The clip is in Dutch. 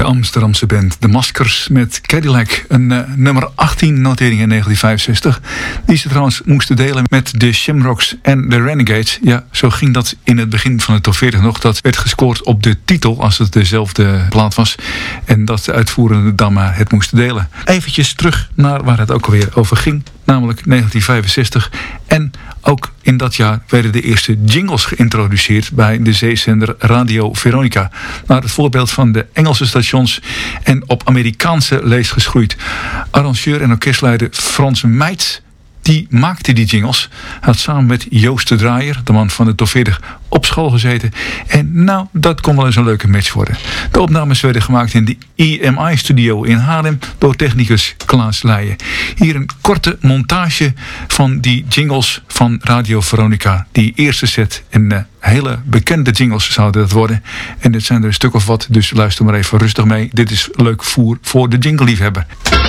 Amsterdamse band The Maskers met Cadillac. Een nummer 18 notering in 1965. Die ze trouwens moesten delen met de Shamrocks en de Renegades. Ja, zo ging dat in het begin van de top 40 nog. Dat werd gescoord op de titel als het dezelfde plaat was. En dat de uitvoerenden dan maar het moesten delen. Eventjes terug naar waar het ook alweer over ging. Namelijk 1965. En ook in dat jaar werden de eerste jingles geïntroduceerd bij de zeezender Radio Veronica. Naar het voorbeeld van de Engelse stations en op Amerikaanse lees gesgroeid. Arrangeur en orkestleider Frans Meijts, die maakte die jingles. Hij had samen met Joost de Draaier, de man van de top 40, op school gezeten. En nou, dat kon wel eens een leuke match worden. De opnames werden gemaakt in de EMI-studio in Haarlem door technicus Klaas Leijen. Hier een korte montage van die jingles van Radio Veronica. Die eerste set en hele bekende jingles zouden dat worden. En dit zijn er een stuk of wat, dus luister maar even rustig mee. Dit is leuk voer voor de jingle-liefhebber.